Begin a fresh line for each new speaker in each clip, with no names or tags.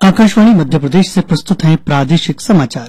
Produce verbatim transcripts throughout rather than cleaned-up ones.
आकाशवाणी मध्य प्रदेश से प्रस्तुत हैं प्रादेशिक समाचार।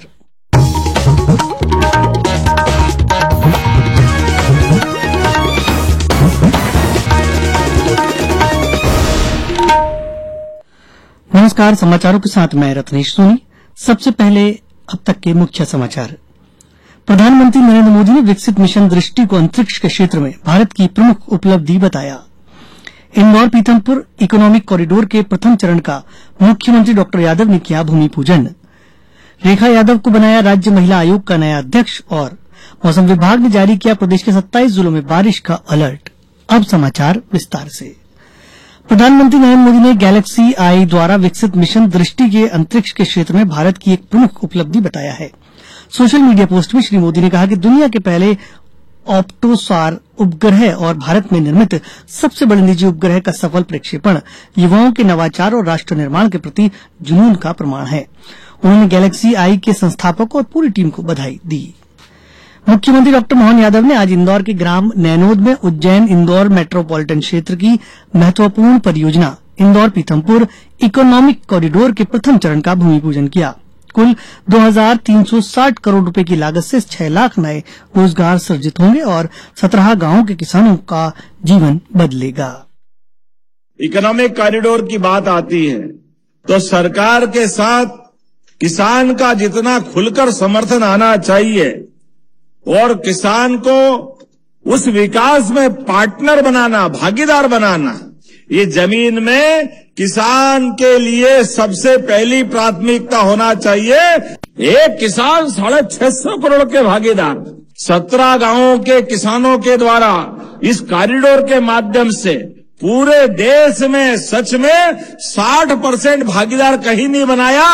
नमस्कार, समाचारों के साथ मैं रत्नेश सोनी। सबसे पहले अब तक के मुख्य समाचार। प्रधानमंत्री नरेंद्र मोदी ने विकसित मिशन दृष्टि को अंतरिक्ष के क्षेत्र में भारत की प्रमुख उपलब्धि बताया। इंदौर पीथमपुर इकोनॉमिक कॉरिडोर के प्रथम चरण का मुख्यमंत्री डॉक्टर यादव ने किया भूमि पूजन। रेखा यादव को बनाया राज्य महिला आयोग का नया अध्यक्ष और मौसम विभाग ने जारी किया प्रदेश के सत्ताईस जिलों में बारिश का अलर्ट। अब समाचार विस्तार से। प्रधानमंत्री नरेंद्र मोदी ने गैलेक्सी आई द्वारा विकसित मिशन दृष्टि के अंतरिक्ष के क्षेत्र में भारत की एक प्रमुख उपलब्धि बताया है। सोशल मीडिया पोस्ट में श्री मोदी ने कहा कि दुनिया के पहले ऑप्टोसार उपग्रह और भारत में निर्मित सबसे बड़े निजी उपग्रह का सफल प्रक्षेपण युवाओं के नवाचार और राष्ट्र निर्माण के प्रति जुनून का प्रमाण है। उन्होंने गैलेक्सी आई के संस्थापकों और पूरी टीम को बधाई दी। मुख्यमंत्री डॉक्टर मोहन यादव ने आज इंदौर के ग्राम नैनोद में उज्जैन इंदौर मेट्रोपॉलिटन क्षेत्र की महत्वपूर्ण परियोजना इंदौर पीथमपुर इकोनॉमिक कॉरिडोर के प्रथम चरण का भूमि पूजन किया। कुल दो हजार तीन सौ साठ करोड़ रुपए की लागत से छह लाख नए रोजगार सृजित होंगे और सत्रह गांवों के किसानों का जीवन बदलेगा।
इकोनॉमिक कॉरिडोर की बात आती है तो सरकार के साथ किसान का जितना खुलकर समर्थन आना चाहिए और किसान को उस विकास में पार्टनर बनाना, भागीदार बनाना, ये जमीन में किसान के लिए सबसे पहली प्राथमिकता होना चाहिए। एक किसान साढ़े छह सौ करोड़ के भागीदार, सत्रह गांवों के किसानों के द्वारा इस कॉरिडोर के माध्यम से पूरे देश में सच में साठ परसेंट भागीदार कहीं नहीं बनाया।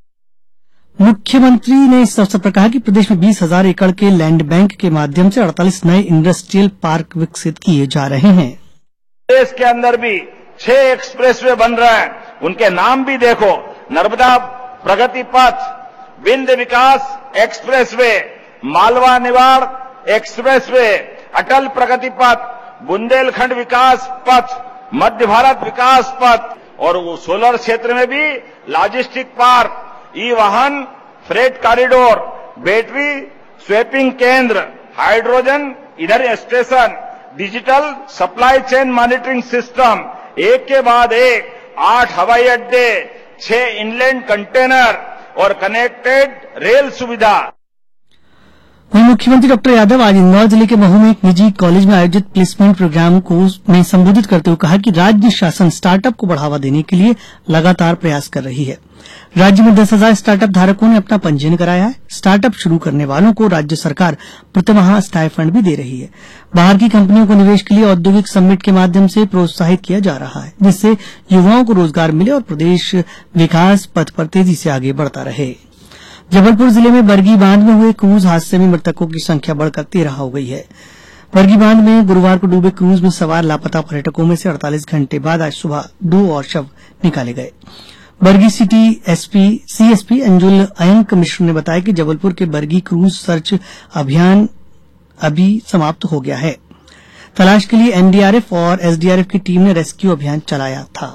मुख्यमंत्री ने इस अवसर पर कहा कि प्रदेश में बीस हजार एकड़ के लैंड बैंक के माध्यम से अड़तालीस नए इंडस्ट्रियल पार्क विकसित किए जा रहे हैं।
देश के अंदर भी छह एक्सप्रेसवे बन रहे हैं, उनके नाम भी देखो, नर्मदा प्रगति पथ, विंध्य विकास एक्सप्रेसवे, मालवा निवाड़ एक्सप्रेसवे, अटल प्रगति पथ, बुंदेलखंड विकास पथ, मध्य भारत विकास पथ और वो सोलर क्षेत्र में भी लॉजिस्टिक पार्क, ई वाहन फ्रेट कॉरिडोर, बैटरी स्वैपिंग केंद्र, हाइड्रोजन इधर station, digital supply chain monitoring system, एक के बाद एक आठ हवाई अड्डे, छह इनलैंड कंटेनर और कनेक्टेड रेल सुविधा।
वहीं मुख्यमंत्री डॉक्टर यादव आज इंदौर जिले के महू में एक निजी कॉलेज में आयोजित प्लेसमेंट प्रोग्राम को में संबोधित करते हुए कहा कि राज्य शासन स्टार्टअप को बढ़ावा देने के लिए लगातार प्रयास कर रही है। राज्य में दस हजार स्टार्टअप धारकों ने अपना पंजीयन कराया है। स्टार्टअप शुरू करने वालों को राज्य सरकार प्रतिमाह स्टाइफंड भी दे रही है। बाहर की कंपनियों को निवेश के लिए औद्योगिक समिट के माध्यम से प्रोत्साहित किया जा रहा है, जिससे युवाओं को रोजगार मिले और प्रदेश विकास पथ पर तेजी से आगे बढ़ता रहे। जबलपुर जिले में बरगी बांध में हुए क्रूज हादसे में मृतकों की संख्या बढ़कर तेरह हो गई है। बरगी बांध में गुरुवार को डूबे क्रूज में सवार लापता पर्यटकों में से अड़तालीस घंटे बाद आज सुबह दो और शव निकाले गए। Bargi city SP CSP Anjul Ayank मिश्र ने बताया कि जबलपुर के बरगी क्रूज सर्च अभियान अभी समाप्त हो गया है। तलाश के लिए एनडीआरएफ और एसडीआरएफ की टीम ने रेस्क्यू अभियान चलाया था।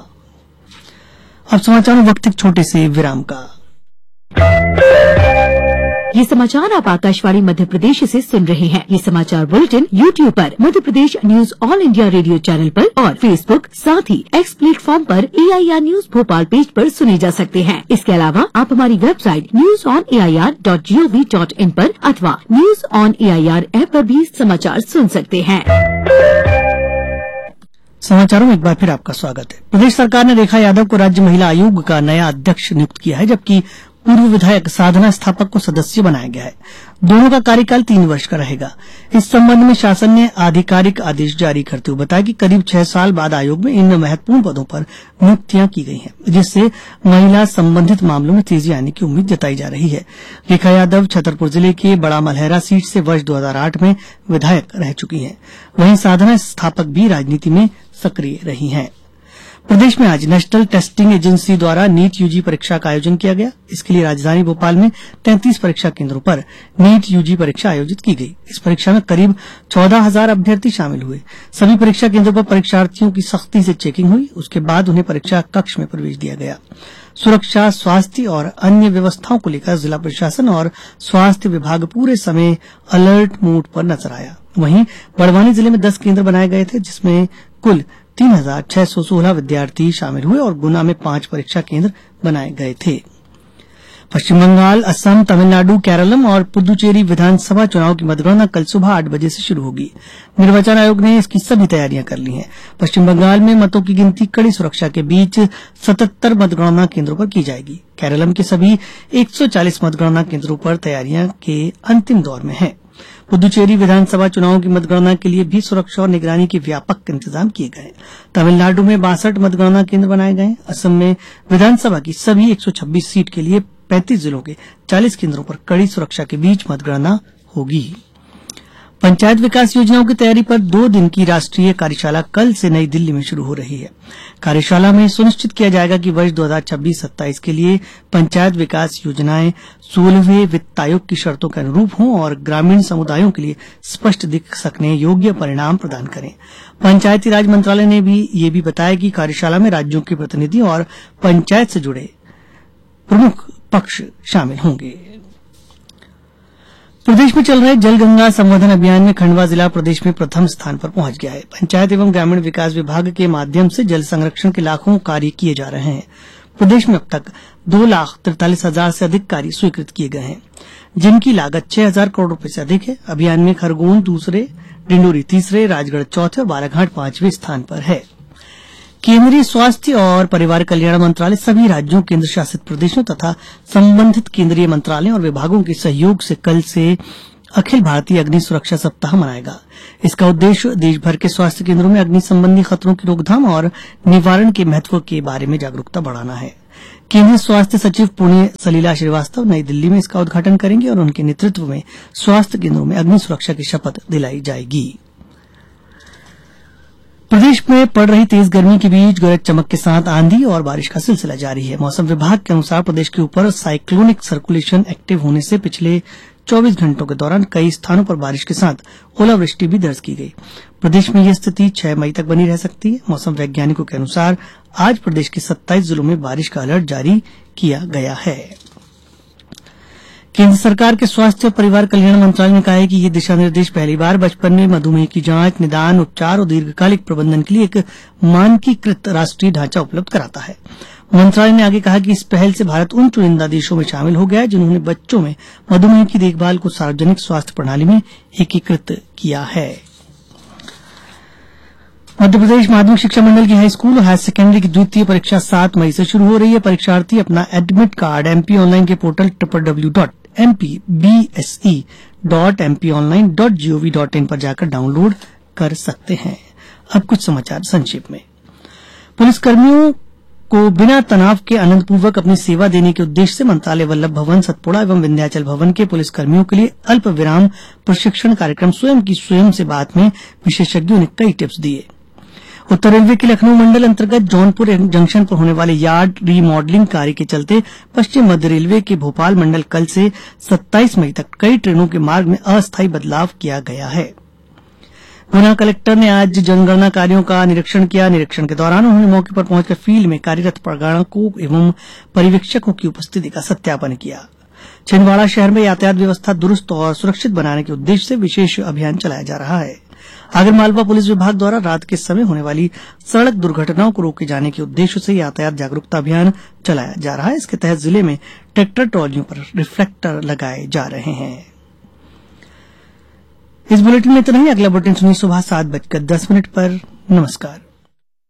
अब समाचार में वक्त एक छोटे से विराम का।
ये समाचार आप आकाशवाणी मध्य प्रदेश से सुन रहे हैं। ये समाचार बुलेटिन यूट्यूब पर Madhya Pradesh news all India radio channel पर और फेसबुक साथ ही एक्स प्लेटफॉर्म पर एआईआर न्यूज भोपाल पेज पर सुने जा सकते हैं। इसके अलावा आप हमारी website news on AIR dot gov dot in पर अथवा न्यूज ऑन एआईआर ऐप पर भी समाचार सुन सकते हैं।
समाचारों में एक बार फिर आपका स्वागत है। प्रदेश सरकार ने रेखा यादव को राज्य महिला आयोग का नया अध्यक्ष नियुक्त किया है, जबकि पूर्व विधायक साधना स्थापक को सदस्य बनाया गया है। दोनों का कार्यकाल तीन वर्ष का रहेगा। इस संबंध में शासन ने आधिकारिक आदेश जारी करते हुए बताया कि करीब छह साल बाद आयोग में इन महत्वपूर्ण पदों पर नियुक्तियां की गई हैं, जिससे महिला संबंधित मामलों में तेजी आने की उम्मीद जताई जा रही है। रेखा यादव छतरपुर जिले के बड़ा मलहरा सीट से वर्ष दो हजार आठ में विधायक रह चुकी हैं। वहीं साधना स्थापक भी राजनीति में सक्रिय रही हैं। प्रदेश में आज नेशनल टेस्टिंग एजेंसी द्वारा नीट यूजी परीक्षा का आयोजन किया गया। इसके लिए राजधानी भोपाल में तैंतीस परीक्षा केंद्रों पर नीट यूजी परीक्षा आयोजित की गई। इस परीक्षा में करीब चौदह हजार अभ्यर्थी शामिल हुए। सभी परीक्षा केंद्रों पर परीक्षार्थियों की सख्ती से चेकिंग हुई। उसके बाद उन्हें परीक्षा कक्ष में प्रवेश दिया गया। सुरक्षा, स्वास्थ्य और अन्य व्यवस्थाओं को लेकर जिला प्रशासन और स्वास्थ्य विभाग पूरे समय अलर्ट मोड पर नजर आया। वहीं बड़वानी जिले में दस केंद्र बनाए गए थे, जिसमें कुल तीन हजार छह सौ सोलह विद्यार्थी शामिल हुए और गुना में पांच परीक्षा केंद्र बनाए गए थे। पश्चिम बंगाल, असम, तमिलनाडु, केरलम और पुदुचेरी विधानसभा चुनाव की मतगणना कल सुबह आठ बजे से शुरू होगी। निर्वाचन आयोग ने इसकी सभी तैयारियां कर ली हैं। पश्चिम बंगाल में मतों की गिनती कड़ी सुरक्षा के बीच सतहत्तर मतगणना केंद्रों पर की जाएगी। केरलम के सभी एक सौ चालीस मतगणना केंद्रों पर तैयारियां के अंतिम दौर में है। पुदुचेरी विधानसभा चुनाव की मतगणना के लिए भी सुरक्षा और निगरानी के व्यापक इंतजाम किए गए। तमिलनाडु में बासठ मतगणना केंद्र बनाए गए। असम में विधानसभा की सभी एक सौ छब्बीस सीट के लिए पैंतीस जिलों के चालीस केंद्रों पर कड़ी सुरक्षा के बीच मतगणना होगी। पंचायत विकास योजनाओं की तैयारी पर दो दिन की राष्ट्रीय कार्यशाला कल से नई दिल्ली में शुरू हो रही है। कार्यशाला में सुनिश्चित किया जाएगा कि वर्ष दो हजार छब्बीस सत्ताईस के लिए पंचायत विकास योजनाएं सोलहवें वित्त आयोग की शर्तों के अनुरूप हों और ग्रामीण समुदायों के लिए स्पष्ट दिख सकने योग्य परिणाम प्रदान करें। पंचायती राज मंत्रालय ने भी ये भी बताया कि कार्यशाला में राज्यों के प्रतिनिधि और पंचायत से जुड़े प्रमुख पक्ष शामिल होंगे। प्रदेश में चल रहे जल गंगा संवर्धन अभियान में खंडवा जिला प्रदेश में प्रथम स्थान पर पहुंच गया है। पंचायत एवं ग्रामीण विकास विभाग के माध्यम से जल संरक्षण के लाखों कार्य किए जा रहे हैं। प्रदेश में अब तक दो लाख तिरतालीस हजार से अधिक कार्य स्वीकृत किए गए हैं, जिनकी लागत छह हजार करोड़ रुपए से अधिक है। अभियान में खरगोन दूसरे, डिंडोरी तीसरे, राजगढ़ चौथे और बालाघाट पांचवें स्थान पर है। केंद्रीय स्वास्थ्य और परिवार कल्याण मंत्रालय सभी राज्यों, केंद्र शासित प्रदेशों तथा संबंधित केंद्रीय मंत्रालयों और विभागों के सहयोग से कल से अखिल भारतीय अग्नि सुरक्षा सप्ताह मनाएगा। इसका उद्देश्य देश भर के स्वास्थ्य केंद्रों में अग्नि संबंधी खतरों की रोकथाम और निवारण के महत्व के बारे में जागरूकता बढ़ाना है। केंद्रीय स्वास्थ्य सचिव पुण्य सलीला श्रीवास्तव नई दिल्ली में इसका उद्घाटन करेंगे और उनके नेतृत्व में स्वास्थ्य केंद्रों में अग्नि सुरक्षा की शपथ दिलाई जाएगी। प्रदेश में पड़ रही तेज गर्मी के बीच गरज चमक के साथ आंधी और बारिश का सिलसिला जारी है। मौसम विभाग के अनुसार प्रदेश के ऊपर साइक्लोनिक सर्कुलेशन एक्टिव होने से पिछले चौबीस घंटों के दौरान कई स्थानों पर बारिश के साथ ओलावृष्टि भी दर्ज की गई। प्रदेश में यह स्थिति छह मई तक बनी रह सकती है। मौसम वैज्ञानिकों के अनुसार आज प्रदेश के सत्ताईस जिलों में बारिश का अलर्ट जारी किया गया है। केंद्र सरकार के स्वास्थ्य और परिवार कल्याण मंत्रालय ने कहा है कि ये दिशा निर्देश पहली बार बचपन में मधुमेह की जांच, निदान, उपचार और दीर्घकालिक प्रबंधन के लिए एक मानकीकृत राष्ट्रीय ढांचा उपलब्ध कराता है। मंत्रालय ने आगे कहा कि इस पहल से भारत उन चुनिंदा देशों में शामिल हो गया है जिन्होंने बच्चों में मधुमेह की देखभाल को सार्वजनिक स्वास्थ्य प्रणाली में एकीकृत किया है। मध्यप्रदेश माध्यमिक शिक्षा मंडल की हाई स्कूल और हायर सेकेंडरी की द्वितीय परीक्षा सात मई से शुरू हो रही है। परीक्षार्थी अपना एडमिट कार्ड एमपी ऑनलाइन के portal W W W dot M P B S E dot M P online dot G O V dot in पर जाकर डाउनलोड कर सकते हैं। अब कुछ समाचार संक्षेप में। पुलिसकर्मियों को बिना तनाव के आनंदपूर्वक अपनी सेवा देने के उद्देश्य से मंत्रालय वल्लभ भवन, सतपुड़ा एवं विंध्याचल भवन के पुलिसकर्मियों के लिए अल्प विराम प्रशिक्षण कार्यक्रम स्वयं की स्वयं से बात में विशेषज्ञों ने कई टिप्स दिए। उत्तर रेलवे के लखनऊ मंडल अंतर्गत जौनपुर जंक्शन पर होने वाले यार्ड रीमॉडलिंग कार्य के चलते पश्चिम मध्य रेलवे के भोपाल मंडल कल से सत्ताईस मई तक कई ट्रेनों के मार्ग में अस्थायी बदलाव किया गया है। गुना कलेक्टर ने आज जनगणना कार्यों का निरीक्षण किया। निरीक्षण के दौरान उन्होंने मौके पर पहुंचकर फील्ड में कार्यरत प्रगणकों एवं पर्यवेक्षकों की उपस्थिति का सत्यापन किया। छिंदवाड़ा शहर में यातायात व्यवस्था दुरुस्त और सुरक्षित बनाने के उद्देश्य से विशेष अभियान चलाया जा रहा है। आगरमालवा पुलिस विभाग द्वारा रात के समय होने वाली सड़क दुर्घटनाओं को रोके जाने के उद्देश्य से यातायात जागरूकता अभियान चलाया जा रहा है। इसके तहत जिले में ट्रैक्टर ट्रॉलियों पर रिफ्लेक्टर लगाए जा रहे हैं। इस बुलेटिन में इतना ही। अगला बुलेटिन सुनिए सुबह सात बजकर दस मिनट पर। नमस्कार।